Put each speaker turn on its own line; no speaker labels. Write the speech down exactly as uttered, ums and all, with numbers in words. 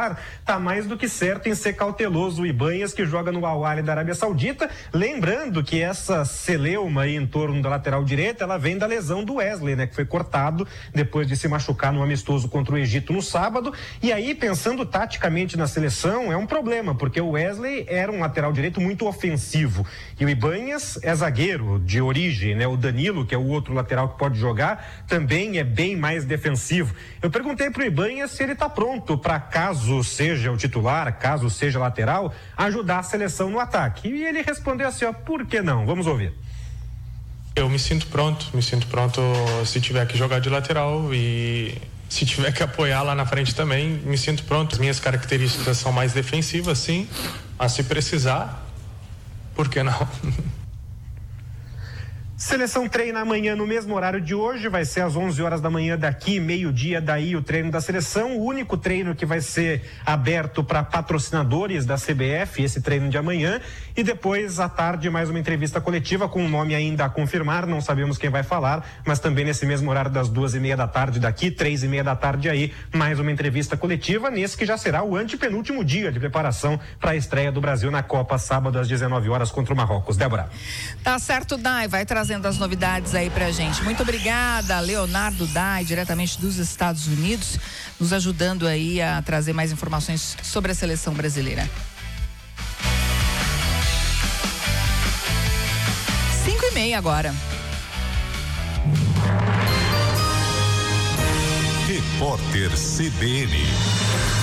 Catar, tá mais do que certo em ser cauteloso o Ibanhas, que joga no Al Ahly da Arábia Saudita. Lembrando que essa celeuma aí em torno da lateral direita, ela vem da lesão do Wesley, né? Que foi cortado depois de se machucar no amistoso contra o Egito no sábado. E aí, pensando taticamente na seleção, é um problema, porque o Wesley era um lateral direito muito ofensivo. E o Ibanhas é zagueiro de origem, né? O Danilo, que é o outro lateral que pode jogar, também é bem mais defensivo. Eu perguntei pro Ibanhas se ele tá pronto para, caso seja o titular, caso seja lateral, ajudar a seleção no ataque. E ele respondeu assim, ó, por que não? Vamos ouvir.
Eu me sinto pronto, me sinto pronto se tiver que jogar de lateral e se tiver que apoiar lá na frente também, me sinto pronto. As minhas características são mais defensivas, sim, a se precisar, por que não?
Seleção treina amanhã no mesmo horário de hoje, vai ser às onze horas da manhã daqui, meio-dia daí o treino da seleção, o único treino que vai ser aberto para patrocinadores da C B F, esse treino de amanhã, e depois à tarde mais uma entrevista coletiva com um nome ainda a confirmar, não sabemos quem vai falar, mas também nesse mesmo horário das duas e meia da tarde daqui, três e meia da tarde aí, mais uma entrevista coletiva, nesse que já será o antepenúltimo dia de preparação para a estreia do Brasil na Copa, sábado às dezenove horas contra o Marrocos. Débora.
Tá certo, Dai, vai trazendo as novidades aí pra gente. Muito obrigada, Leonardo Dai, diretamente dos Estados Unidos, nos ajudando aí a trazer mais informações sobre a seleção brasileira. Cinco e meia agora.
Repórter C B N.